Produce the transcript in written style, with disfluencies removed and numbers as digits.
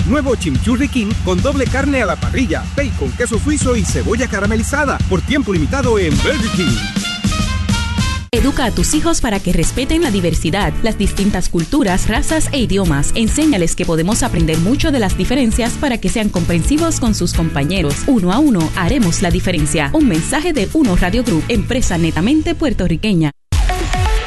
Nuevo Chimichurri King con doble carne a la parrilla, bacon, queso suizo y cebolla caramelizada. Por tiempo limitado en Burger King. Educa a tus hijos para que respeten la diversidad, las distintas culturas, razas e idiomas. Enséñales que podemos aprender mucho de las diferencias para que sean comprensivos con sus compañeros. 1 a 1 haremos la diferencia. Un mensaje de Uno Radio Group, empresa netamente puertorriqueña.